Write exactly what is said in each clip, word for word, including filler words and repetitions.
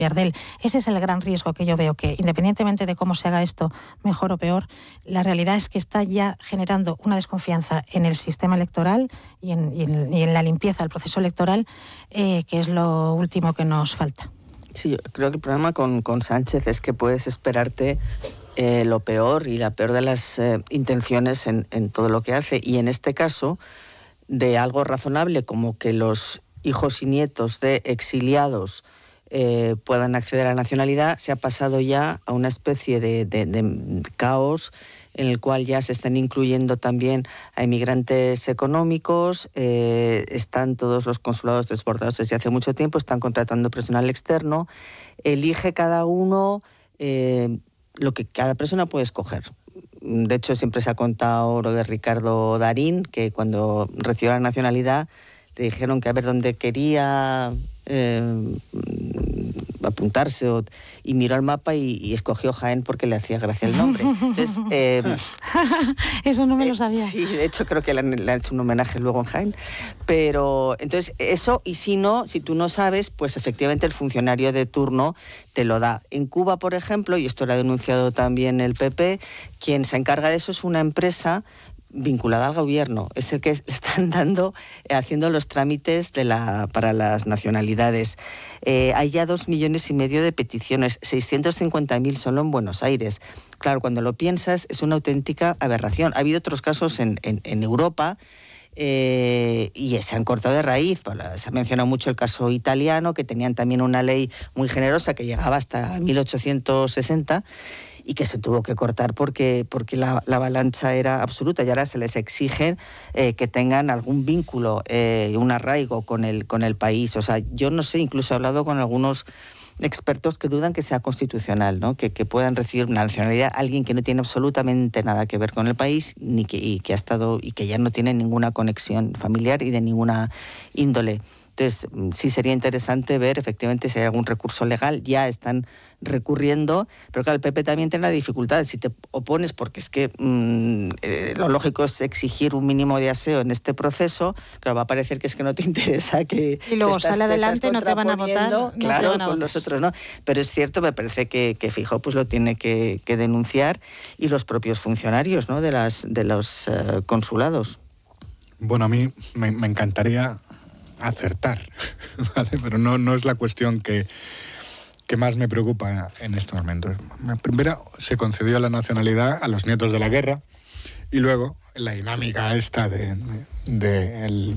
de él. Ese es el gran riesgo que yo veo, que independientemente de cómo se haga esto, mejor o peor, la realidad es que está ya generando una desconfianza en el sistema electoral y en, y en, y en la limpieza del proceso electoral, eh, que es lo último que nos falta. Sí, yo creo que el problema con, con Sánchez es que puedes esperarte eh, lo peor y la peor de las eh, intenciones en, en todo lo que hace. Y en este caso, de algo razonable como que los hijos y nietos de exiliados Eh, puedan acceder a la nacionalidad, se ha pasado ya a una especie de, de, de caos en el cual ya se están incluyendo también a inmigrantes económicos, eh, están todos los consulados desbordados desde hace mucho tiempo, están contratando personal externo, elige cada uno eh, lo que cada persona puede escoger. De hecho, siempre se ha contado lo de Ricardo Darín, que cuando recibió la nacionalidad le dijeron que a ver dónde quería eh, apuntarse o, y miró el mapa y, y escogió Jaén porque le hacía gracia el nombre. Entonces, eh, eso no me lo eh, sabía. Sí, de hecho creo que le han, le han hecho un homenaje luego en Jaén. Pero entonces eso, y si no, si tú no sabes, pues efectivamente el funcionario de turno te lo da. En Cuba, por ejemplo, y esto lo ha denunciado también el P P, quien se encarga de eso es una empresa vinculada al gobierno, es el que están dando, eh, haciendo los trámites de la, para las nacionalidades. Eh, hay ya dos millones y medio de peticiones, seiscientos cincuenta mil solo en Buenos Aires. Claro, cuando lo piensas es una auténtica aberración. Ha habido otros casos en, en, en Europa eh, y se han cortado de raíz. Se ha mencionado mucho el caso italiano, que tenían también una ley muy generosa que llegaba hasta mil ochocientos sesenta y que se tuvo que cortar porque, porque la, la avalancha era absoluta y ahora se les exige eh, que tengan algún vínculo, eh, un arraigo con el, con el país. O sea, yo no sé, incluso he hablado con algunos expertos que dudan que sea constitucional, ¿no? que, que puedan recibir una nacionalidad alguien que no tiene absolutamente nada que ver con el país ni que, y que ha estado y que ya no tiene ninguna conexión familiar y de ninguna índole. Entonces, sí sería interesante ver efectivamente si hay algún recurso legal. Ya están recurriendo, pero claro, el P P también tiene la dificultad. Si te opones, porque es que mmm, eh, lo lógico es exigir un mínimo de aseo en este proceso, claro, va a parecer que es que no te interesa que... Y luego te estás, sale adelante, te no te van a votar. No claro, te van a con votar. los otros no. Pero es cierto, me parece que, que Feijóo pues lo tiene que, que denunciar y los propios funcionarios, ¿no? de, las, de los uh, consulados. Bueno, a mí me, me encantaría acertar, ¿vale? Pero no, no es la cuestión que, que más me preocupa en estos momentos. Primero, se concedió la nacionalidad a los nietos de la guerra y luego la dinámica esta de, de, de el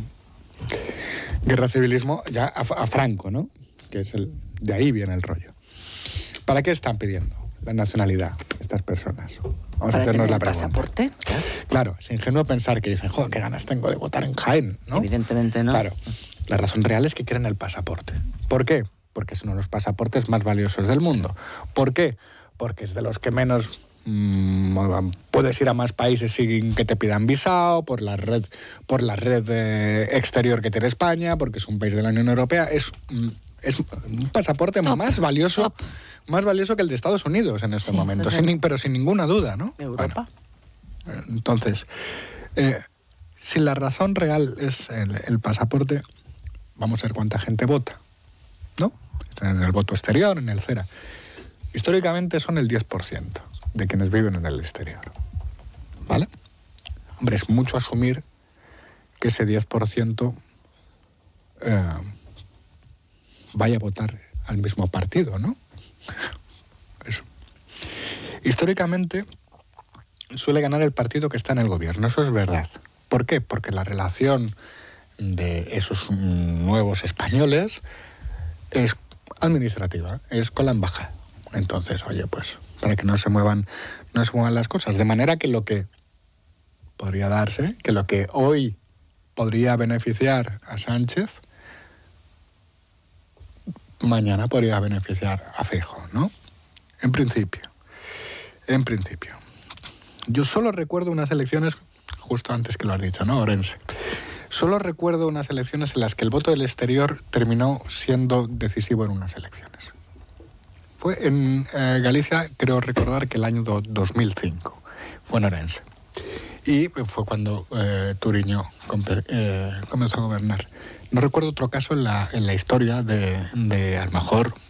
guerra civilismo ya a, a Franco, ¿no? Que es el, de ahí viene el rollo. ¿Para qué están pidiendo la nacionalidad estas personas? Vamos a hacernos la pregunta. ¿Pasaporte? Claro. Claro, es ingenuo pensar que dicen, joder, qué ganas tengo de votar en Jaén, ¿no? Evidentemente no. Claro. La razón real es que quieren el pasaporte. ¿Por qué? Porque es uno de los pasaportes más valiosos del mundo. ¿Por qué? Porque es de los que menos mmm, puedes ir a más países sin que te pidan visado, por la red, por la red eh, exterior que tiene España, porque es un país de la Unión Europea. Es, mm, es un pasaporte top, más valioso, top. más valioso que el de Estados Unidos en este sí, momento, sin, pero sin ninguna duda, ¿no? Europa. Bueno, entonces, eh, si la razón real es el, el pasaporte, vamos a ver cuánta gente vota, ¿no? En el voto exterior, en el CERA. Históricamente son el diez por ciento de quienes viven en el exterior, ¿vale? Hombre, es mucho asumir que ese diez por ciento eh, vaya a votar al mismo partido, ¿no? Eso. Históricamente suele ganar el partido que está en el gobierno, eso es verdad. ¿Por qué? Porque la relación de esos nuevos españoles es administrativa, es con la embajada. Entonces, oye, pues, para que no se muevan, no se muevan las cosas. De manera que lo que podría darse, que lo que hoy podría beneficiar a Sánchez, mañana podría beneficiar a Feijóo, ¿no? En principio. En principio. Yo solo recuerdo unas elecciones, justo antes que lo has dicho, ¿no, Orense? Solo recuerdo unas elecciones en las que el voto del exterior terminó siendo decisivo en unas elecciones. Fue en eh, Galicia, creo recordar que el año do, dos mil cinco, fue en Orense. Y fue cuando eh, Turiño eh, comenzó a gobernar. No recuerdo otro caso en la, en la historia de, de, a lo mejor,